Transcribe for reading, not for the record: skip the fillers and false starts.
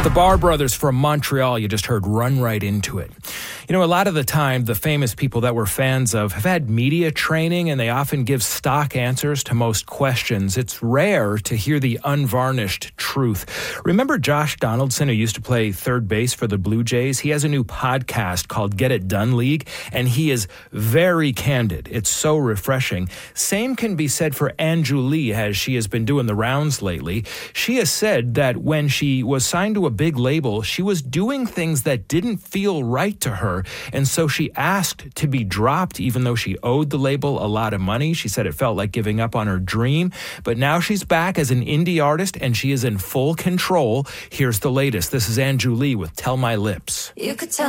The Barr Brothers from Montreal, you just heard Run Right Into It. You know, a lot of the time, the famous people that we're fans of have had media training, and they often give stock answers to most questions. It's rare to hear the unvarnished truth. Remember Josh Donaldson, who used to play third base for the Blue Jays? He has a new podcast called Get It Done League, and he is very candid. It's so refreshing. Same can be said for Anju Lee, as she has been doing the rounds lately. She has said that when she was signed to a big label, she was doing things that didn't feel right to her, and so she asked to be dropped even though she owed the label a lot of money. She said it felt like giving up on her dream, but now she's back as an indie artist and she is in full control. Here's the latest. This is Anju Lee with Tell My Lips. You could tell